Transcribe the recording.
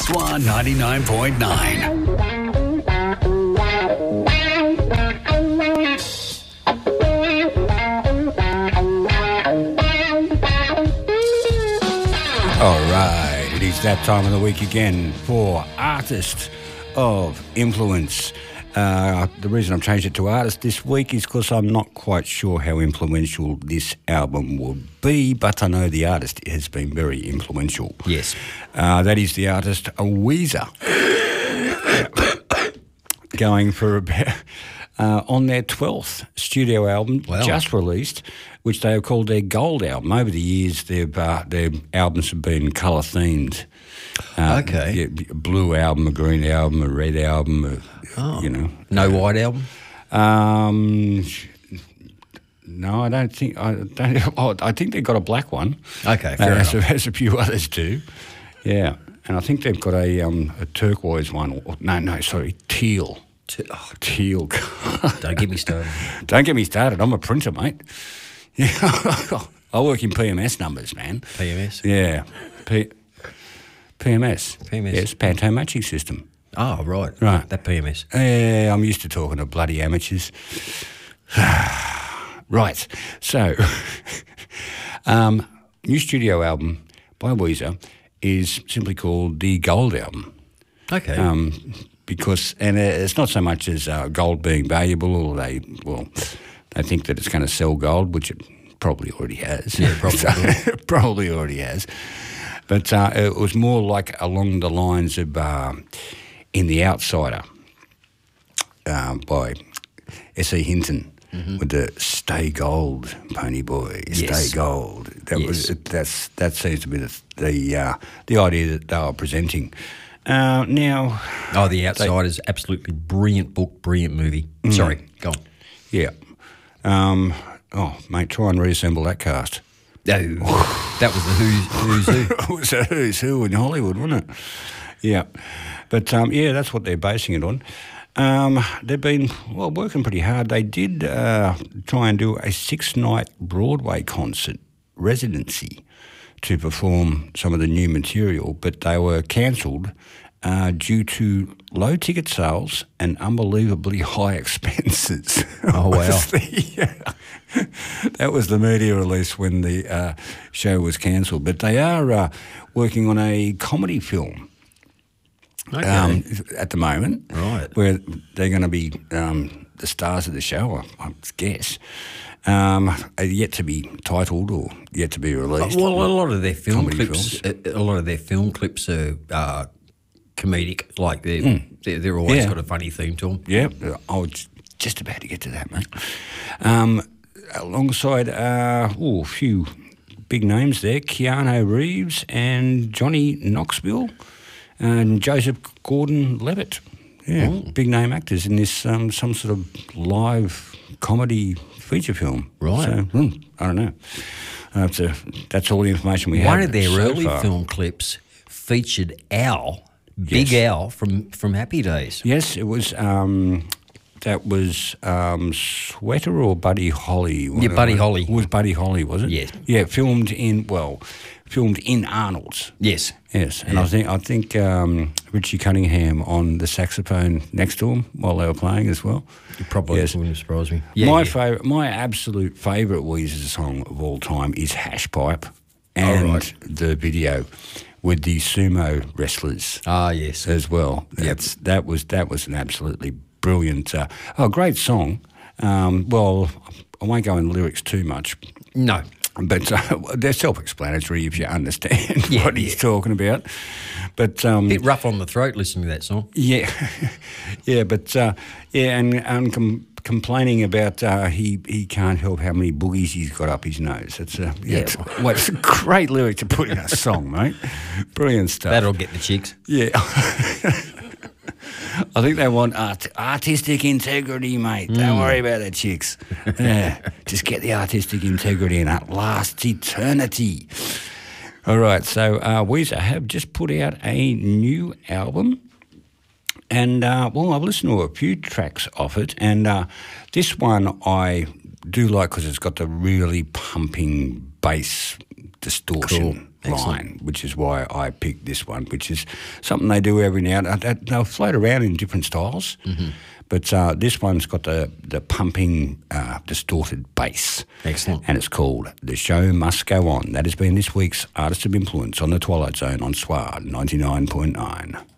Swan 99.9. All right, it is that time of the week again for Artist of Influence. The reason I've changed it to Artist this week is because I'm not quite sure how influential this album will be, but I know the artist has been very influential. Yes. That is the artist Weezer. Going for about... on their 12th studio album, just released, which they have called their Gold album. Over the years, their albums have been colour-themed. Okay. Yeah, blue album, a green album, a red album, you know. No white album? No, I don't think... I think they've got a black one. Okay, fair enough. As a few others do. Yeah. And I think they've got a turquoise one. Teal. Teal. Don't get me started. Don't get me started. I'm a printer, mate. Yeah, I work in PMS numbers, man. PMS? Yeah. PMS. PMS. Yes, Pantone Matching System. Oh, right. Right. That PMS. Yeah, I'm used to talking to bloody amateurs. Right. So, new studio album by Weezer is simply called the Gold album. Okay. Because it's not so much as gold being valuable, or they think that it's going to sell gold, which it probably already has. Yeah, probably. Probably already has. But it was more like along the lines of In the Outsider by S.E. Hinton. Mm-hmm. With the "Stay Gold, Pony Boy, Stay Gold." That seems to be the idea that they are presenting. Now... Oh, The Outsider's absolutely brilliant book, brilliant movie. Sorry, go on. Yeah. Mate, try and reassemble that cast. Oh, that was the who's who. It was a who's who in Hollywood, wasn't it? Yeah. But, that's what they're basing it on. They've been, working pretty hard. They did try and do a 6-night Broadway concert residency to perform some of the new material, but they were cancelled due to low ticket sales and unbelievably high expenses. Oh, wow. That was the media release when the show was cancelled. But they are working on a comedy film at the moment, right? Where they're going to be the stars of the show, I guess. Yet to be titled or yet to be released. Well, a lot of their film clips, are comedic. Like they're always got a funny theme to them. Yeah, I was just about to get to that, mate. Alongside a few big names there: Keanu Reeves and Johnny Knoxville and Joseph Gordon-Levitt. Yeah, big name actors in this some sort of live comedy feature film. Right. So, I don't know. That's all the information we have. One of their early far. film clips featured Al, Big Al from Happy Days. Yes, it was. That was Sweater or Buddy Holly? Yeah, Buddy Holly. It was Buddy Holly, was it? Yes. Yeah, filmed in Arnold's. Yes. Yes, and I think Richie Cunningham on the saxophone next to him while they were playing as well. It probably wouldn't surprise me. My absolute favourite Weezer song of all time is Hash Pipe, and the video with the sumo wrestlers. Ah, yes, as well. That was an absolutely brilliant, great song. Well, I won't go into lyrics too much. No. But they're self-explanatory if you understand what he's talking about. But a bit rough on the throat listening to that song. Yeah, yeah, but and complaining about he can't help how many boogies he's got up his nose. It's it's a great lyric to put in a song, mate. Brilliant stuff. That'll get the chicks. Yeah. I think they want artistic integrity, mate. Don't worry about the chicks. Yeah, just get the artistic integrity and it lasts eternity. All right, so Weezer have just put out a new album. And, I've listened to a few tracks of it. And this one I do like because it's got the really pumping bass distortion line, which is why I picked this one, which is something they do every now and then. They'll float around in different styles, but this one's got the pumping, distorted bass. Excellent. And it's called The Show Must Go On. That has been this week's Artist of Influence on The Twilight Zone on SWAR 99.9.